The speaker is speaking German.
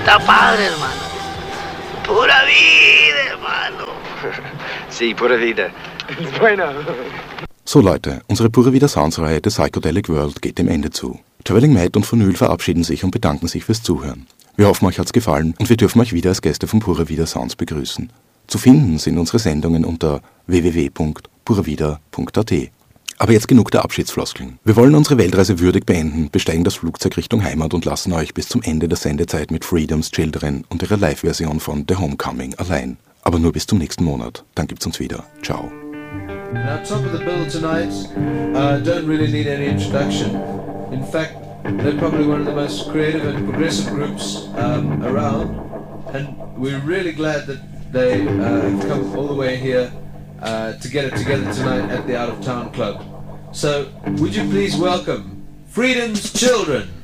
Está padre, hermano. Pura vida, hermano. Sí, pura vida. Bueno. So Leute, unsere Pure Vida Sounds-Reihe The Psychedelic World geht dem Ende zu. Traveling Mad und Vinyl verabschieden sich und bedanken sich fürs Zuhören. Wir hoffen, euch hat's gefallen und wir dürfen euch wieder als Gäste von Pure Vida Sounds begrüßen. Zu finden sind unsere Sendungen unter www.puravida.at. Aber jetzt genug der Abschiedsfloskeln. Wir wollen unsere Weltreise würdig beenden, besteigen das Flugzeug Richtung Heimat und lassen euch bis zum Ende der Sendezeit mit Freedom's Children und ihrer Live-Version von The Homecoming allein. Aber nur bis zum nächsten Monat. Dann gibt's uns wieder. Ciao. Now, top of the bill tonight don't really need any introduction. In fact, they're probably one of the most creative and progressive groups around, and we're really glad that they have come all the way here to get it together tonight at the Out of Town Club. So, would you please welcome Freedom's Children?